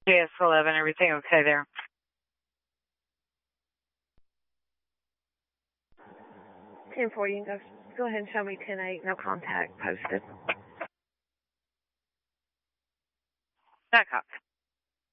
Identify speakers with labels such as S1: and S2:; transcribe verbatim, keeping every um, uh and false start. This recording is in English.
S1: J S eleven, everything okay there? ten four, you can go, go ahead and show me ten eight, no contact posted. Back up.